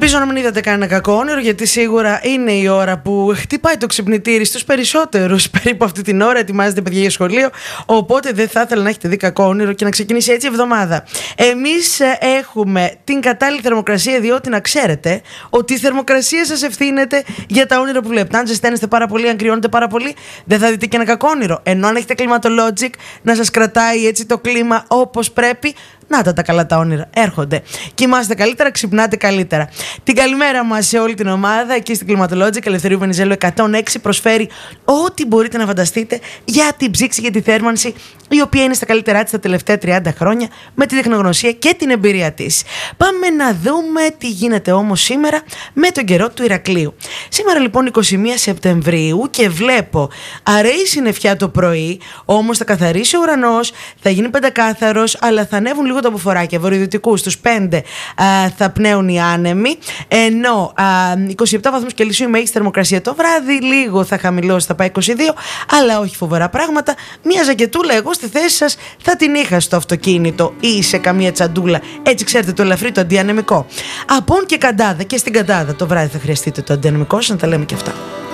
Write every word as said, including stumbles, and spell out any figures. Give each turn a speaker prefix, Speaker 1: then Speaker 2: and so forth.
Speaker 1: Ελπίζω να μην είδατε κανένα κακό όνειρο, γιατί σίγουρα είναι η ώρα που χτυπάει το ξυπνητήρι στους περισσότερους. Περίπου αυτή την ώρα ετοιμάζεται παιδιά για σχολείο. Οπότε δεν θα ήθελα να έχετε δει κακό όνειρο και να ξεκινήσει έτσι η εβδομάδα. Εμείς έχουμε την κατάλληλη θερμοκρασία, διότι να ξέρετε ότι η θερμοκρασία σας ευθύνεται για τα όνειρα που βλέπετε. Αν ζεσταίνεστε πάρα πολύ, αν κρυώνετε πάρα πολύ, δεν θα δείτε και ένα κακό όνειρο. Ενώ αν έχετε Climatologic να σας κρατάει έτσι το κλίμα όπως πρέπει, να τα τα καλά τα όνειρα έρχονται. Κοιμάστε καλύτερα, ξυπνάτε καλύτερα. Την καλημέρα μας σε όλη την ομάδα. Εκεί στην Climatologic Ελευθερίου Βενιζέλου εκατόν έξι προσφέρει ό,τι μπορείτε να φανταστείτε για την ψήξη και τη θέρμανση, η οποία είναι στα καλύτερά της τα τελευταία τριάντα χρόνια, με τη τεχνογνωσία και την εμπειρία της. Πάμε να δούμε τι γίνεται όμως σήμερα με τον καιρό του Ηρακλείου. Σήμερα λοιπόν εικοστή πρώτη Σεπτεμβρίου και βλέπω αραιή συννεφιά το πρωί, όμως θα καθαρίσει ο ουρανός, θα γίνει πεντακάθαρος, αλλά θα ανέβουν λίγο τα αποφοράκια. Βορειοδυτικού στους πέντε α, θα πνέουν οι άνεμοι, ενώ α, είκοσι επτά βαθμούς Κελσίου μέγιστη θερμοκρασία το βράδυ, λίγο θα χαμηλώσει, θα πάει είκοσι δύο, αλλά όχι φοβερά πράγματα. Μια ζακετούλα εγώ στη θέση σας θα την είχα στο αυτοκίνητο ή σε καμία τσαντούλα, έτσι ξέρετε, το ελαφρύ, το αντιανεμικό. Απόν και Καντάδα, και στην Καντάδα το βράδυ θα χρειαστείτε το αντιανεμικό σας, να τα λέμε και αυτά.